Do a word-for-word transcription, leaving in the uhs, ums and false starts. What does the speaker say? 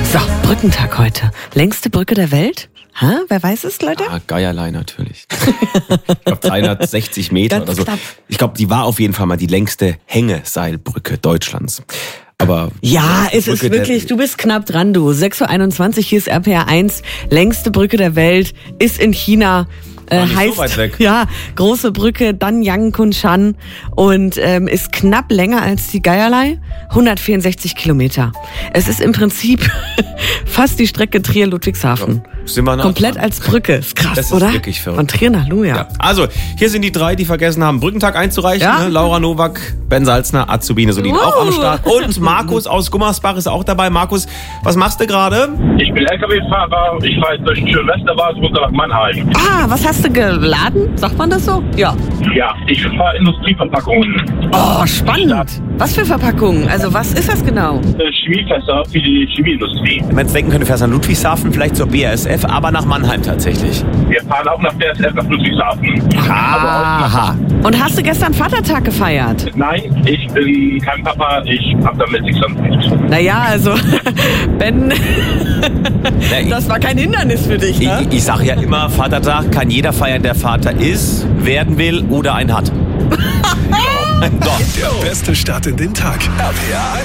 So, Brückentag heute. Längste Brücke der Welt? Ha? Wer weiß es, Leute? Ah, Geierlei natürlich. Ich glaube dreihundertsechzig Meter oder so. Knapp. Ich glaube, die war auf jeden Fall mal die längste Hängeseilbrücke Deutschlands. Aber ja, es ist wirklich, du bist knapp dran, du. sechs Uhr einundzwanzig, hier ist R P R eins. Längste Brücke der Welt ist in China. Äh, heißt, so weit weg. Ja, große Brücke, Danyang Kunshan und ähm, ist knapp länger als die Geierlei, hundertvierundsechzig Kilometer. Es ist im Prinzip fast die Strecke Trier-Ludwigshafen. Ja, sind wir komplett dran. Als Brücke. Ist krass, das ist oder? Wirklich verrückt. Von Trier nach Luja. Ja. Also, hier sind die drei, die vergessen haben, Brückentag einzureichen. Ja. Ne? Laura Nowak, Ben Salzner, Azubine Solin uh. auch am Start. Und Markus aus Gummersbach ist auch dabei. Markus, was machst du gerade? Ich bin L K W-Fahrer. Ich fahre jetzt durch den schönen Westerwald runter nach Mannheim. Ah, was hast du geladen? Sagt man das so? Ja. Ja, ich fahre Industrieverpackungen. Oh, spannend. Was für Verpackungen? Also, was ist das genau? Chemiefässer für die Chemieindustrie. Wenn man jetzt denken könnte, fährst du nach Ludwigshafen, vielleicht zur B A S F, aber nach Mannheim tatsächlich. Wir fahren auch nach B A S F nach Ludwigshafen. Aha. Und hast du gestern Vatertag gefeiert? Nein, ich bin kein Papa, ich hab damit nichts am Hut. Naja, also, Ben, das war kein Hindernis für dich, ne? Ich, ich sag ja immer, Vatertag kann jeder feiern, der Vater ist, werden will oder einen hat. Der beste Start in den Tag. R P R eins.